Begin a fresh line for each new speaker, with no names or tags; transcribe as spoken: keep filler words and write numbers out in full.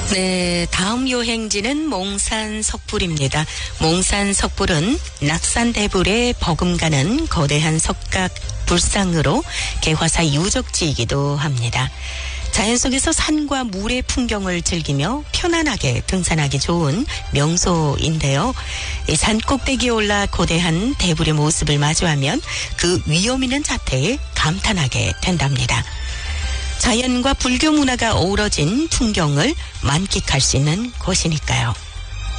네, 다음 여행지는 몽산 석불입니다. 몽산 석불은 낙산대불에 버금가는 거대한 석각 불상으로 개화사 유적지이기도 합니다. 자연 속에서 산과 물의 풍경을 즐기며 편안하게 등산하기 좋은 명소인데요. 이 산 꼭대기에 올라 거대한 대불의 모습을 마주하면 그 위험 있는 자태에 감탄하게 된답니다. 자연과 불교 문화가 어우러진 풍경을 만끽할 수 있는 곳이니까요.